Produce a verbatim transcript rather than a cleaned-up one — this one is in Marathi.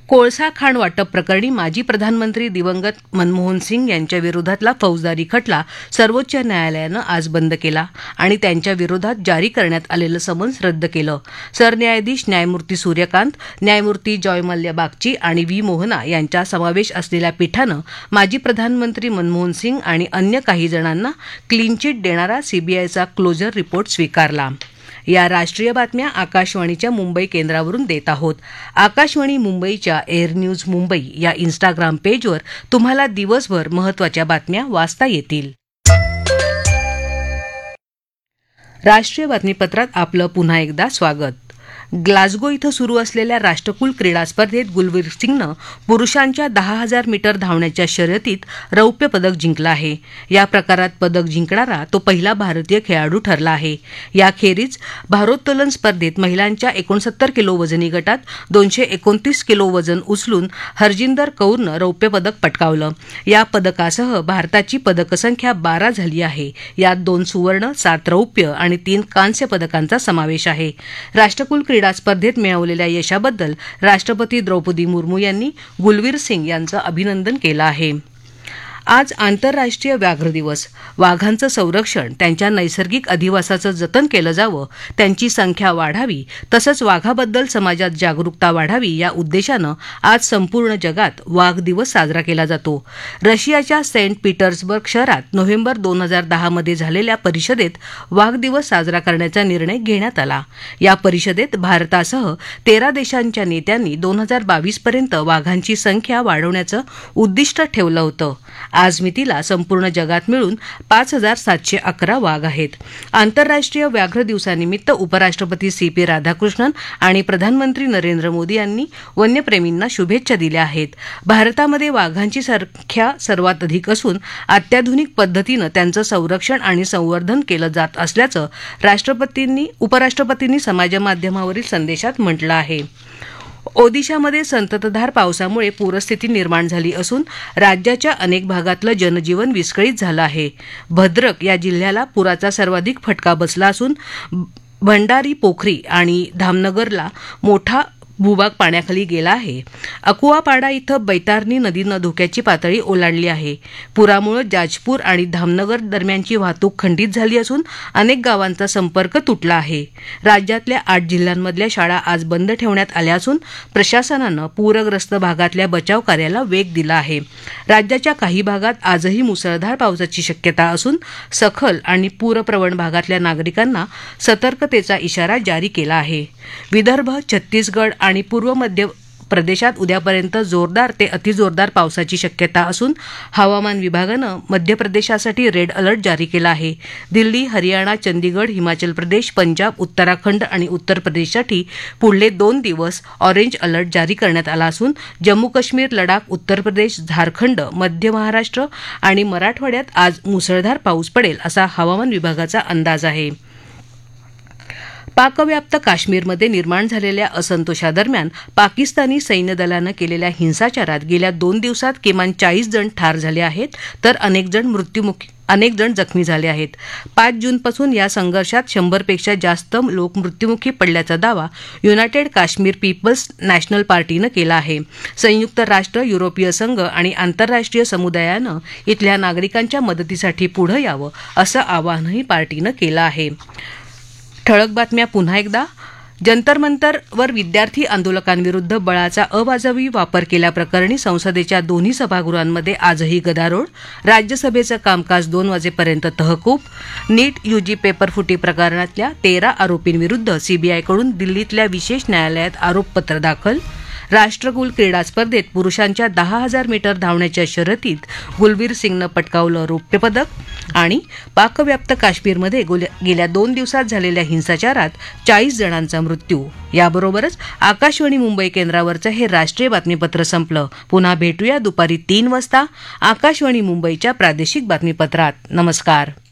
कोळसा खाण वाटप प्रकरणी माजी प्रधानमंत्री दिवंगत मनमोहन सिंग यांच्या विरोधातला फौजदारी खटला सर्वोच्च न्यायालयानं आज बंद केला आणि त्यांच्या विरोधात जारी करण्यात आलेलं समन्स रद्द केलं. सरन्यायाधीश न्यायमूर्ती सूर्यकांत, न्यायमूर्ती जॉयमल्ल्या बागची आणि व्ही मोहना यांचा समावेश असलेल्या पीठानं माजी प्रधानमंत्री मनमोहन सिंग आणि अन्य काही जणांना क्लीन चिट देणारा सीबीआयचा क्लोजर रिपोर्ट स्वीकारला. या राष्ट्रीय बातम्या आकाशवाणीच्या मुंबई केंद्रावरून देत आहोत. आकाशवाणी मुंबईच्या एअर न्यूज मुंबई या इन्स्टाग्राम पेजवर तुम्हाला दिवसभर महत्त्वाच्या बातम्या वाचता येतील. राष्ट्रीय बातमीपत्रात आपलं पुन्हा एकदा स्वागत. ग्लासगो इथं सुरू असलेल्या राष्ट्रकुल क्रीडा स्पर्धेत गुलवीर सिंगनं पुरुषांच्या दहा हजार मीटर धावण्याच्या शर्यतीत रौप्य पदक जिंकलं आहे. या प्रकारात पदक जिंकणारा तो पहिला भारतीय खेळाडू ठरला आहे. याखेरीज भारोत्तोलन स्पर्धेत महिलांच्या एकोणसत्तर किलो वजनी गटात दोनशे एकोणतीस किलो वजन उचलून हरजिंदर कौरनं रौप्य पदक पटकावलं. या पदकासह भारताची पदकसंख्या बारा झाली आहे. यात दोन सुवर्ण, सात रौप्य आणि तीन कांस्य पदकांचा समावेश आहे. राष्ट्रकुल क्रीडा स्पर्धेत मिळवलेल्या यशाबद्दल राष्ट्रपती द्रौपदी मुर्मू यांनी गुलवीर सिंग यांचं अभिनंदन केलं आहे. आज आंतरराष्ट्रीय व्याघ्र दिवस. वाघांचं संरक्षण, त्यांच्या नैसर्गिक अधिवासाचं जतन केलं जावं, त्यांची संख्या वाढावी, तसंच वाघाबद्दल समाजात जागरूकता वाढावी या उद्देशानं आज संपूर्ण जगात वाघ दिवस साजरा केला जातो. रशियाच्या सेंट पीटर्सबर्ग शहरात नोव्हेंबर दोन हजार दहा मध्ये झालेल्या परिषदेत वाघ दिवस साजरा करण्याचा निर्णय घेण्यात आला. या परिषदेत भारतासह तेरा देशांच्या नेत्यांनी दोन हजार बावीस पर्यंत वाघांची संख्या वाढवण्याचं उद्दिष्ट ठेवलं होतं. आज मितीला संपूर्ण जगात मिळून पाच हजार सातशे अकरा वाघ आहेत. आंतरराष्ट्रीय व्याघ्र दिवसानिमित्त उपराष्ट्रपती सी पी राधाकृष्णन आणि प्रधानमंत्री नरेंद्र मोदी यांनी वन्यप्रेमींना शुभेच्छा दिल्या आहेत. भारतामध्ये वाघांची संख्या सर्वात अधिक असून अत्याधुनिक पद्धतीनं त्यांचं संरक्षण आणि संवर्धन केलं जात असल्याचं राष्ट्रपतींनी उपराष्ट्रपतींनी समाजमाध्यमावरील संदेशात म्हटलं आहे. ओदिशामध्ये संततधार पावसामुळे पूरस्थिती निर्माण झाली असून राज्याच्या अनेक भागातलं जनजीवन विस्कळीत झालं आहे. भद्रक या जिल्ह्याला पुराचा सर्वाधिक फटका बसला असून भंडारी पोखरी आणि धामनगरला मोठा भूभाग पाण्याखाली गेला आहे. अकुआपाडा इथं बैतारणी नदीनं धोक्याची पातळी ओलांडली आहे. पुरामुळे जाजपूर आणि धामनगर दरम्यानची वाहतूक खंडित झाली असून अनेक गावांचा संपर्क तुटला आहे. राज्यातल्या आठ जिल्ह्यांमधल्या शाळा आज बंद ठेवण्यात आल्या असून प्रशासनानं पूरग्रस्त भागातल्या बचाव कार्याला वेग दिला आहे. राज्याच्या काही भागात आजही मुसळधार पावसाची शक्यता असून सखल आणि पूरप्रवण भागातल्या नागरिकांना सतर्कतेचा इशारा जारी केला आहे. विदर्भ, छत्तीसगड आणि पूर्व मध्य प्रदेशात उद्यापर्यंत जोरदार ते अतिजोरदार पावसाची शक्यता असून हवामान विभागानं मध्य प्रदेशासाठी रेड अलर्ट जारी केला आहे. दिल्ली, हरियाणा, चंदीगड, हिमाचल प्रदेश, पंजाब, उत्तराखंड आणि उत्तर प्रदेशसाठी पुढले दोन दिवस ऑरेंज अलर्ट जारी करण्यात आला असून जम्मू काश्मीर, लडाख, उत्तर प्रदेश, झारखंड, मध्य महाराष्ट्र आणि मराठवाड्यात आज मुसळधार पाऊस पडेल असा हवामान विभागाचा अंदाज आहे. पाकव्याप्त काश्मीरमध्ये निर्माण झालेल्या असंतोषादरम्यान पाकिस्तानी सैन्यदलानं केलेल्या हिंसाचारात गेल्या दोन दिवसात किमान चाळीस जण ठार झाले आहेत तर अनेक जण मृत्युमुखी अनेक जण जखमी झाले आहेत. पाच जूनपासून या संघर्षात शंभरपेक्षा जास्त लोक मृत्युमुखी पडल्याचा दावा युनायटेड काश्मीर पीपल्स नॅशनल पार्टीनं केला आहे. संयुक्त राष्ट्र, युरोपीय संघ आणि आंतरराष्ट्रीय समुदायानं इथल्या नागरिकांच्या मदतीसाठी पुढे यावं असं आवाहनही पार्टीनं केलं आहे. ठळक बातम्या पुन्हा एकदा. जंतर मंतरवर विद्यार्थी आंदोलकांविरुद्ध बळाचा अवाजवी वापर केल्याप्रकरणी संसदेच्या दोन्ही सभागृहांमध्ये आजही गदारोळ. राज्यसभेचं कामकाज दोन वाजेपर्यंत तहकूब. नीट यूजी पेपरफुटी प्रकरणातल्या तेरा आरोपींविरुद्ध सीबीआयकडून दिल्लीतल्या विशेष न्यायालयात आरोपपत्र दाखल. राष्ट्रकुल क्रीडा स्पर्धेत पुरुषांच्या दहा हजार मीटर धावण्याच्या शर्यतीत गुलवीर सिंगनं पटकावलं रौप्य पदक. आणि पाकव्याप्त काश्मीरमध्ये गेल्या दोन दिवसात झालेल्या हिंसाचारात चाळीस जणांचा मृत्यू. याबरोबरच आकाशवाणी मुंबई केंद्रावरचं हे राष्ट्रीय बातमीपत्र संपलं. पुन्हा भेटूया दुपारी तीन वाजता आकाशवाणी मुंबईच्या प्रादेशिक बातमीपत्रात. नमस्कार.